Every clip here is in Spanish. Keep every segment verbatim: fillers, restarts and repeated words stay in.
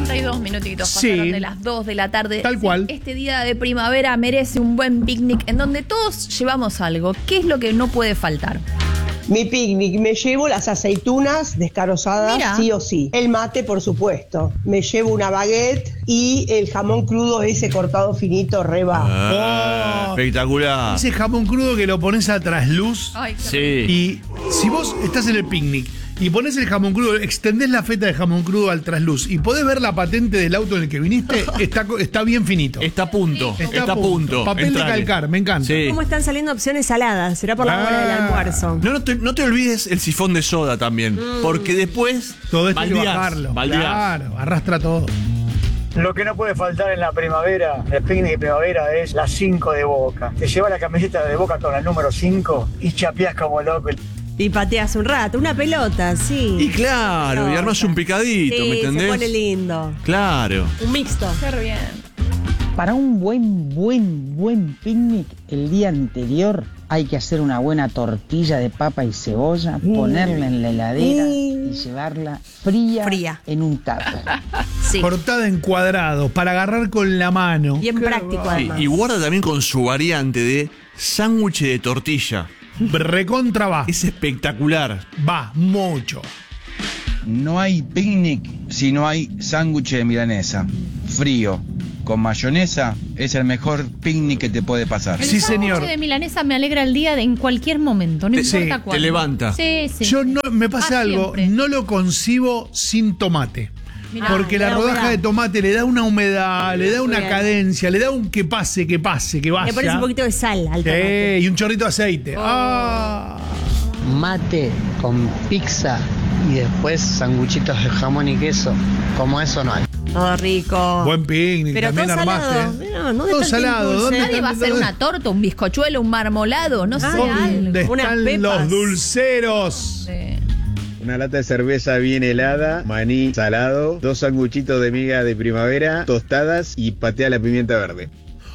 cincuenta y dos minutitos Sí. pasaron de las dos de la tarde. Tal cual. Este día de primavera merece un buen picnic en donde todos llevamos algo. ¿Qué es lo que no puede faltar? Mi picnic, me llevo las aceitunas descarozadas, Mira. sí o sí. El mate, por supuesto. Me llevo una baguette y el jamón crudo ese cortado finito, reba. Ah, Oh. espectacular. Ese jamón crudo que lo pones a trasluz. Ay, qué Sí. Y si vos estás en el picnic y pones el jamón crudo, extendés la feta de jamón crudo al trasluz y podés ver la patente del auto en el que viniste, está, co- está bien finito. Está a punto. Está Está, a a punto. Papel Entrale. de calcar, me encanta. Sí. ¿Cómo están saliendo opciones saladas? Será por la hora del Ah. almuerzo. No, no, te, no te olvides el sifón de soda también. Porque después. Todo esto hay que baldeás, bajarlo. baldeás. Claro, arrastra todo. Lo que no puede faltar en la primavera, el picnic de primavera, es la cinco de Boca. Te llevas la camiseta de Boca con el número cinco y chapeás como loco. Y pateas un rato, una pelota, sí. Y claro, y armas un picadito, sí, ¿me entendés? se pone lindo. Claro. Un mixto. Qué bien. Para un buen, buen, buen picnic, el día anterior hay que hacer una buena tortilla de papa y cebolla, ponerla en la heladera y llevarla fría, Fría. en un tupper. Sí. Cortada en cuadrados, para agarrar con la mano. Bien práctico, Sí, además. y guarda también con su variante de sándwich de tortilla. Recontra va. Es espectacular. Va, mucho. No hay picnic si no hay sándwich de milanesa. Frío, con mayonesa, es el mejor picnic que te puede pasar. El Sí, sándwich señor. de milanesa me alegra el día de en cualquier momento, no Te- importa sí, cuándo. te levanta. Sí, sí. Yo no, me pasa Ah, algo, siempre. no lo concibo sin tomate. Mirá. Porque Ah, la le da rodaja humedad. de tomate le da una humedad, le da una Bien. cadencia, le da un que pase, que pase, que vaya. Le pones un poquito de sal al tomate. Eh, y un chorrito de aceite. Oh. Ah. Mate con pizza y después sanguchitos de jamón y queso. Como eso no hay. Todo rico. Buen picnic, Pero también todo armaste. salado. ¿eh? No, no de todo tanto salado. dulce. ¿Dónde Nadie están- va a hacer dónde- una torta, un bizcochuelo, un marmolado, no sé, algo. ¿Dónde Unas están pepas. los dulceros? Sí. Una lata de cerveza bien helada, maní salado, dos sanguchitos de miga de primavera, tostadas y paté a la pimienta verde.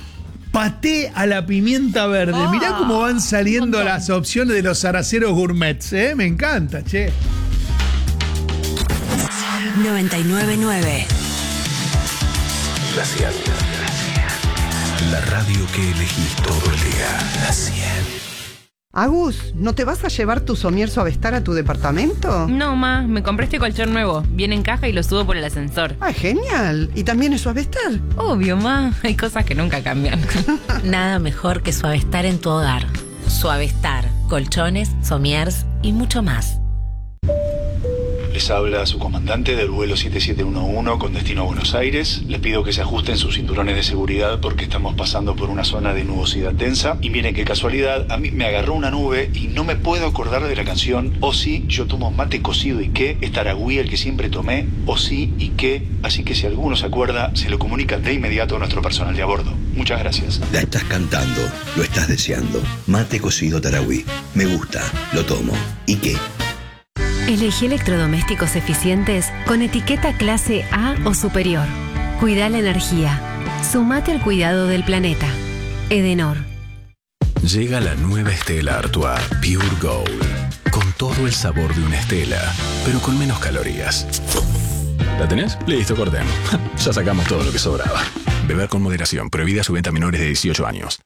Paté a la pimienta verde. Ah, Mirá cómo van saliendo un montón. las opciones de los zaraceros gourmets, ¿eh? Me encanta, che. noventa y nueve nueve. La cien. La radio que elegís todo el día. La cien. Agus, ¿no te vas a llevar tu somier Suavestar a tu departamento? No, ma, me compré este colchón nuevo. Viene en caja y lo subo por el ascensor. Ah, genial. ¿Y también es Suavestar? Obvio, ma. Hay cosas que nunca cambian. Nada mejor que Suavestar en tu hogar. Suavestar, colchones, somiers y mucho más. Les habla su comandante del vuelo siete siete uno uno con destino a Buenos Aires. Les pido que se ajusten sus cinturones de seguridad porque estamos pasando por una zona de nubosidad densa. Y miren qué casualidad, a mí me agarró una nube y no me puedo acordar de la canción O sí, yo tomo mate cocido y qué, es Taragüí el que siempre tomé, O sí y qué. Así que si alguno se acuerda, se lo comunica de inmediato a nuestro personal de a bordo. Muchas gracias. La estás cantando, lo estás deseando. Mate cocido Taragüí. Me gusta, lo tomo. ¿Y qué? Elegí electrodomésticos eficientes con etiqueta clase A o superior. Cuida la energía. Sumate al cuidado del planeta. Edenor. Llega la nueva Stella Artois Pure Gold. Con todo el sabor de una Stella, pero con menos calorías. ¿La tenés? Listo, cortemos. Ya sacamos todo lo que sobraba. Beber con moderación. Prohibida su venta a menores de dieciocho años.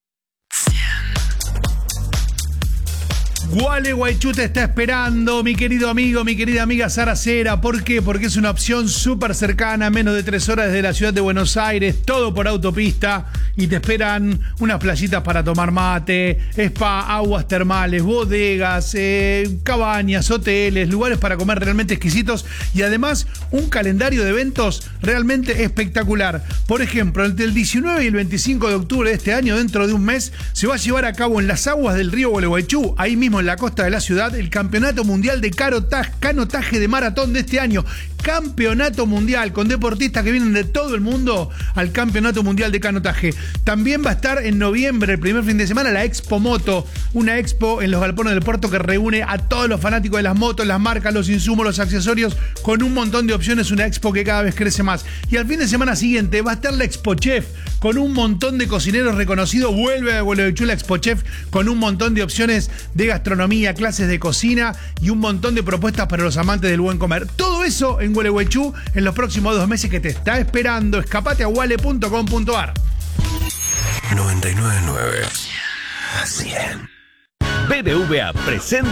Gualeguaychú te está esperando, mi querido amigo, mi querida amiga Sara Cera. ¿Por qué? Porque es una opción súper cercana, menos de tres horas desde la ciudad de Buenos Aires, todo por autopista, y te esperan unas playitas para tomar mate, spa, aguas termales, bodegas, eh, cabañas, hoteles, lugares para comer realmente exquisitos y además un calendario de eventos realmente espectacular. Por ejemplo, entre el diecinueve y el veinticinco de octubre de este año, dentro de un mes, se va a llevar a cabo en las aguas del río Gualeguaychú, ahí mismo en la costa de la ciudad, el Campeonato Mundial de Carotaj, Canotaje de Maratón de este año. Campeonato Mundial con deportistas que vienen de todo el mundo al Campeonato Mundial de Canotaje. También va a estar en noviembre, el primer fin de semana, la Expo Moto, una expo en los galpones del puerto que reúne a todos los fanáticos de las motos, las marcas, los insumos, los accesorios, con un montón de opciones, una expo que cada vez crece más. Y al fin de semana siguiente va a estar la Expo Chef, con un montón de cocineros reconocidos. Vuelve a Gualeguaychú la Expo Chef, con un montón de opciones de gastronomía, clases de cocina y un montón de propuestas para los amantes del buen comer. Todo Todo eso en Gualeguaychú en los próximos dos meses que te está esperando. Escapate a guale punto com punto ar. noventa y nueve punto nueve. cien. B B V A presenta